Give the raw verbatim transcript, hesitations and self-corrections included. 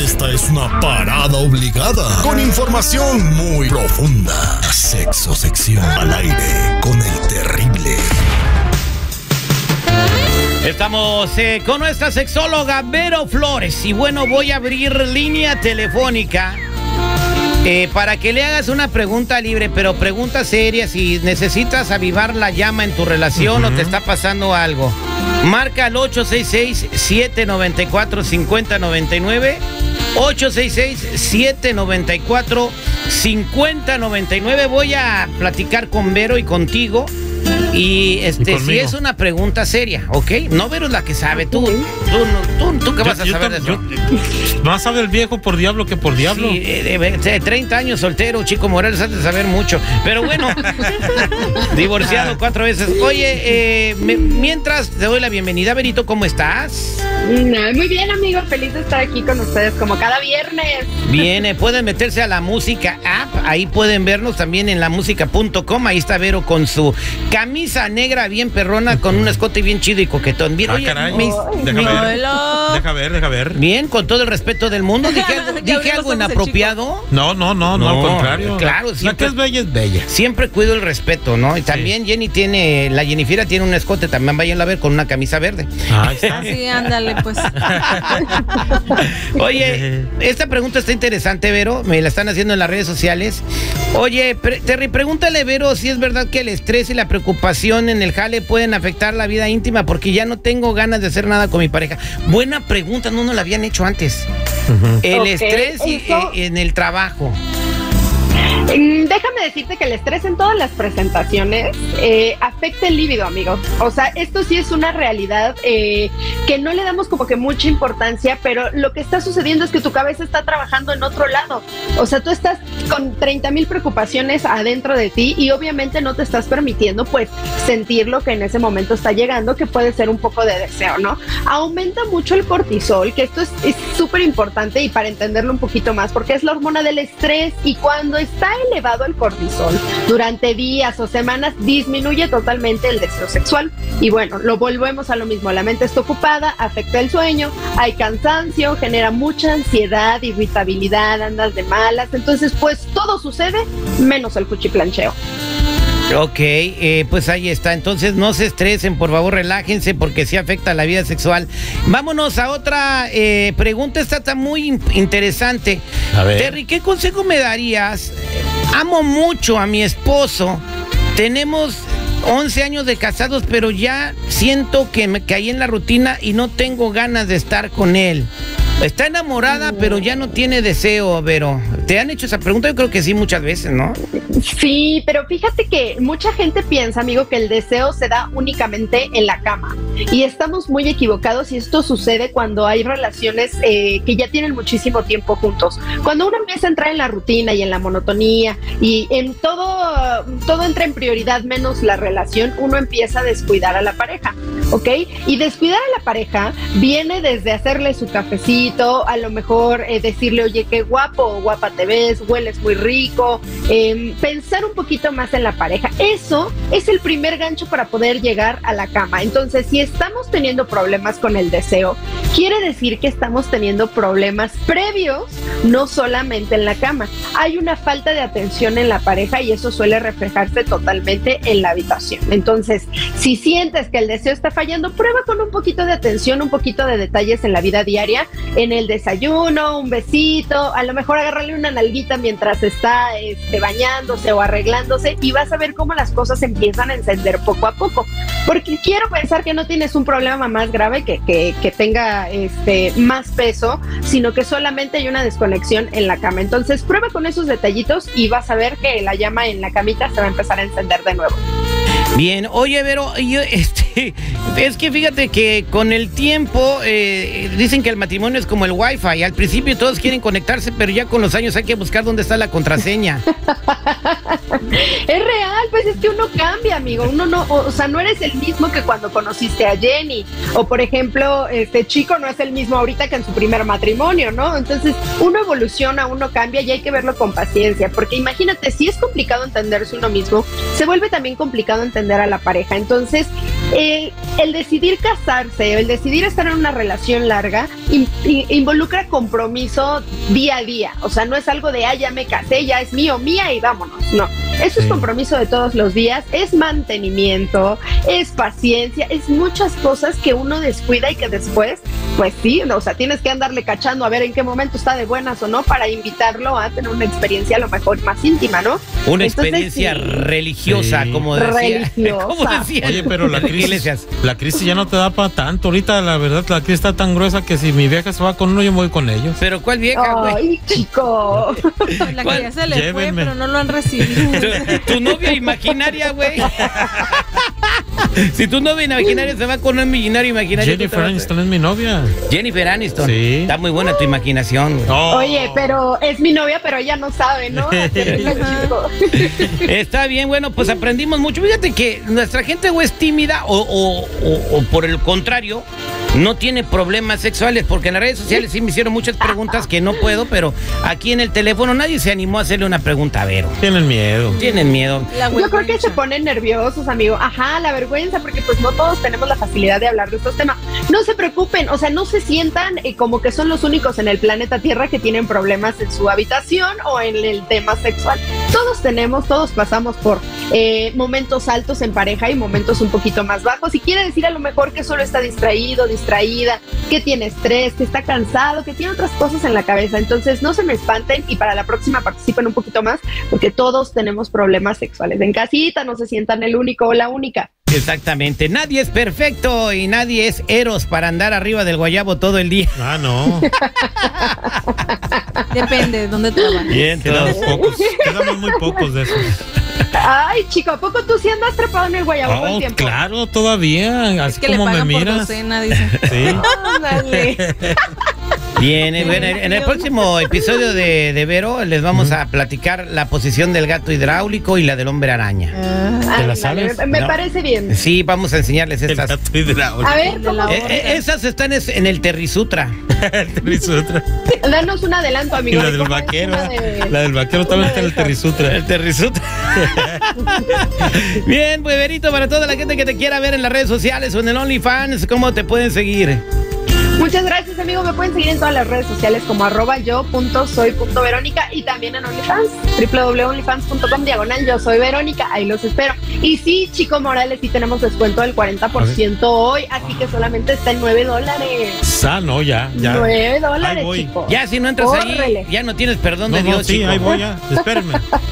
Esta es una parada obligada con información muy profunda. Sexo Sección al aire con el terrible. Estamos eh, con nuestra sexóloga Vero Flores. Y bueno, voy a abrir línea telefónica eh, para que le hagas una pregunta libre, pero pregunta seria. Si necesitas avivar la llama en tu relación uh-huh. o te está pasando algo, marca al ocho seis seis, siete nueve cuatro, cinco cero nueve nueve. ocho seis seis, siete nueve cuatro, cinco cero nueve nueve. Voy a platicar con Vero y contigo. Y este, ¿Y si es una pregunta seria, ¿ok? No, Vero es la que sabe. Tú, tú, tú, tú, tú ¿qué vas yo, a saber yo, de eso? Yo, más sabe el viejo por diablo que por diablo. Sí, eh, de treinta años soltero, Chico Morales, has de saber mucho. Pero bueno, divorciado cuatro veces. Oye, eh, me, mientras te doy la bienvenida, Verito, ¿cómo estás? Muy bien, amigo, feliz de estar aquí con ustedes como cada viernes. Bien, eh, pueden meterse a la música app, ahí pueden vernos también en la música punto com. Ahí está Vero con su camisa negra bien perrona, con un escote bien chido y coquetón. Bien, ah, oye, caray. Mis, deja, ver. deja ver, deja ver. Bien, con todo el respeto del mundo. ¿Dije algo, dije algo inapropiado? No, no, no, no, al contrario. Claro, siempre, la que es bella es bella. Siempre cuido el respeto, ¿no? Y también sí. Jenny tiene, la Jennifiera tiene un escote, también vayan a ver, con una camisa verde. Ahí está. Sí, ándale, pues. Oye, esta pregunta está interesante, Vero. Me la están haciendo en las redes sociales. Oye, pre- Terry, pregúntale, Vero, si es verdad que el estrés y la preocupación en el jale pueden afectar la vida íntima, porque ya no tengo ganas de hacer nada con mi pareja. Buena pregunta, no nos la habían hecho antes. Uh-huh. El okay, estrés y, eso... eh, en el trabajo. Déjame decirte que el estrés en todas las presentaciones eh, afecta el líbido, amigo. O sea, esto sí es una realidad eh, que no le damos como que mucha importancia, pero lo que está sucediendo es que tu cabeza está trabajando en otro lado. O sea, tú estás con treinta mil preocupaciones adentro de ti y obviamente no te estás permitiendo pues sentir lo que en ese momento está llegando, que puede ser un poco de deseo, ¿no? Aumenta mucho el cortisol, que esto es súper importante y para entenderlo un poquito más, porque es la hormona del estrés, y cuando está elevado el cortisol durante días o semanas disminuye totalmente el deseo sexual. Y bueno, lo volvemos a lo mismo, la mente está ocupada, afecta el sueño, hay cansancio, genera mucha ansiedad, irritabilidad, andas de malas, entonces pues todo sucede menos el cuchiplancheo. Ok, eh, pues ahí está. Entonces no se estresen, por favor, relájense, porque sí afecta la vida sexual. Vámonos a otra eh, pregunta. Esta está muy interesante. A ver. Terry, ¿qué consejo me darías? Amo mucho a mi esposo. Tenemos once años de casados, pero ya siento que me caí en la rutina y no tengo ganas de estar con él. Está enamorada, pero ya no tiene deseo, Vero. ¿Te han hecho esa pregunta? Yo creo que sí, muchas veces, ¿no? Sí, pero fíjate que mucha gente piensa, amigo, que el deseo se da únicamente en la cama. Y estamos muy equivocados, y esto sucede cuando hay relaciones eh, que ya tienen muchísimo tiempo juntos. Cuando uno empieza a entrar en la rutina y en la monotonía y en todo, todo entra en prioridad menos la relación, uno empieza a descuidar a la pareja, ¿ok? Y descuidar a la pareja viene desde hacerle su cafecito, a lo mejor eh, decirle, oye, qué guapo o guapa te ves, hueles muy rico, eh, pensar un poquito más en la pareja. Eso es el primer gancho para poder llegar a la cama. Entonces, si estamos teniendo problemas con el deseo, quiere decir que estamos teniendo problemas previos, no solamente en la cama. Hay una falta de atención en la pareja y eso suele reflejarse totalmente en la habitación. Entonces, si sientes que el deseo está fallando, prueba con un poquito de atención, un poquito de detalles en la vida diaria, en el desayuno, un besito, a lo mejor agarrarle una nalguita mientras está este, bañándose o arreglándose, y vas a ver cómo las cosas empiezan a encender poco a poco. Porque quiero pensar que no tienes un problema más grave que, que, que tenga este, más peso, sino que solamente hay una desconexión en la cama. Entonces prueba con esos detallitos y vas a ver que la llama en la camita se va a empezar a encender de nuevo. Bien, oye, Vero, yo, este, es que fíjate que con el tiempo eh, dicen que el matrimonio es como el wifi. Al principio todos quieren conectarse, pero ya con los años hay que buscar dónde está la contraseña. Es real, pues es que uno cambia, amigo. Uno no, o, o sea, no eres el mismo que cuando conociste a Jenny. O por ejemplo, este Chico no es el mismo ahorita que en su primer matrimonio, ¿no? Entonces uno evoluciona, uno cambia y hay que verlo con paciencia. Porque imagínate, si es complicado entenderse uno mismo, se vuelve también complicado entender a la pareja. Entonces, eh, el decidir casarse, el decidir estar en una relación larga, in, in, involucra compromiso día a día. O sea, no es algo de, ah, ya me casé, ya es mío, mía y vámonos. No, eso sí. Es compromiso de todos los días, es mantenimiento, es paciencia, es muchas cosas que uno descuida y que después, pues sí, o sea, tienes que andarle cachando a ver en qué momento está de buenas o no para invitarlo a tener una experiencia a lo mejor más íntima, ¿no? Una Entonces, experiencia sí. religiosa, sí. como decía. Religiosa. ¿Cómo decía? Oye, pero la crisis, la crisis ya no te da para tanto. Ahorita, la verdad, la crisis está tan gruesa que si mi vieja se va con uno, yo me voy con ellos. ¿Pero cuál vieja, güey? Ay, chico. La que ya se le Llévenme. fue, pero no lo han recibido. ¿Tu, tu novia imaginaria, güey? Si tu novia imaginaria se va con un millonario imaginario. Jennifer Aniston es mi novia. Jennifer Aniston. Sí. Está muy buena tu imaginación. Oh. Oye, pero es mi novia, pero ella no sabe, ¿no? Está bien, bueno, pues aprendimos mucho. Fíjate que nuestra gente o es tímida o, o, o, o por el contrario, no tiene problemas sexuales, porque en las redes sociales sí me hicieron muchas preguntas que no puedo, pero aquí en el teléfono nadie se animó a hacerle una pregunta a Vero. Tienen miedo. Tienen miedo. Yo creo que se ponen nerviosos, amigo. Ajá, la vergüenza, porque pues no todos tenemos la facilidad de hablar de estos temas. No se preocupen, o sea, no se sientan eh, como que son los únicos en el planeta Tierra que tienen problemas en su habitación o en el tema sexual. Todos tenemos, todos pasamos por eh, momentos altos en pareja y momentos un poquito más bajos. Y quiere decir a lo mejor que solo está distraído, distraída, que tiene estrés, que está cansado, que tiene otras cosas en la cabeza. Entonces no se me espanten y para la próxima participen un poquito más, porque todos tenemos problemas sexuales en casita, no se sientan el único o la única. Exactamente, nadie es perfecto y nadie es Eros para andar arriba del guayabo todo el día. Ah, no. Depende de dónde trabajas. Bien, quedamos pocos, quedamos muy pocos de esos. Ay, chico, ¿a poco tú sí andas trepado en el guayabo todo oh, el tiempo? Claro, todavía, así es que como le pagan me miras. Por docena, dice. Sí. Ándale. Bien, en, en el próximo episodio de, de Vero les vamos a platicar la posición del gato hidráulico y la del hombre araña. ¿Te la sabes? Me, me No. parece bien. Sí, vamos a enseñarles El estas. gato hidráulico. A ver, ¿cómo? Eh, eh, esas están es- en el Terrisutra. El Terrisutra. Danos un adelanto, Y amigo. la de del cómo es vaquero. una de- La del vaquero también está en el Terrisutra. El Terrisutra. Bien, pues Verito, para toda la gente que te quiera ver en las redes sociales o en el OnlyFans, ¿cómo te pueden seguir? Muchas gracias, amigo. Me pueden seguir en todas las redes sociales como arroba yo punto soy punto verónica y también en OnlyFans, doble u doble u doble u punto onlyfans punto com diagonal yo soy Verónica. Ahí los espero. Y sí, Chico Morales, sí tenemos descuento del cuarenta por ciento hoy, así que solamente está en nueve dólares. Ah, no, ya, ya. nueve Ahí dólares, voy. chico. Ya si no entras Córrele. ahí, ya no tienes perdón No, de no, Dios, sí, chico. ahí voy ya. Espérenme.